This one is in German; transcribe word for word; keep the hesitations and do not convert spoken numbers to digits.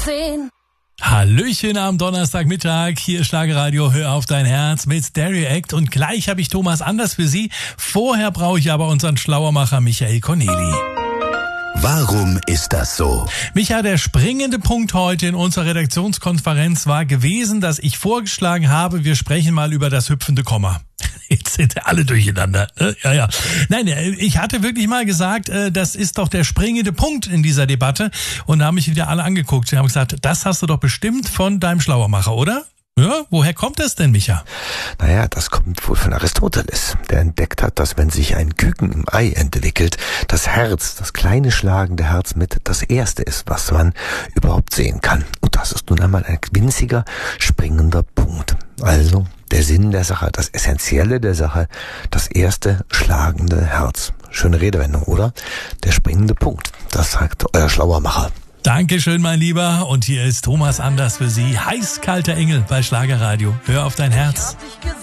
zehn. Hallöchen am Donnerstagmittag, hier ist Schlagerradio, hör auf dein Herz mit Stereo Act und gleich habe ich Thomas Anders für Sie. Vorher brauche ich aber unseren Schlauermacher Michael Corneli. Warum ist das so? Micha, der springende Punkt heute in unserer Redaktionskonferenz war gewesen, dass ich vorgeschlagen habe, wir sprechen mal über das hüpfende Komma. Jetzt sind alle durcheinander. Ja, ja. Nein, ich hatte wirklich mal gesagt, das ist doch der springende Punkt in dieser Debatte. Und da haben mich wieder alle angeguckt. Sie haben gesagt, das hast du doch bestimmt von deinem Schlauermacher, oder? Ja, woher kommt das denn, Micha? Naja, das kommt wohl von Aristoteles, der entdeckt hat, dass wenn sich ein Küken im Ei entwickelt, das Herz, das kleine schlagende Herz mit das erste ist, was man überhaupt sehen kann. Und das ist nun einmal ein winziger, springender Punkt. Also der Sinn der Sache, das Essentielle der Sache, das erste schlagende Herz. Schöne Redewendung, oder? Der springende Punkt, das sagt euer Schlauermacher. Dankeschön, mein Lieber. Und hier ist Thomas Anders für Sie. Heiß-kalter Engel bei Schlagerradio. Hör auf dein Herz.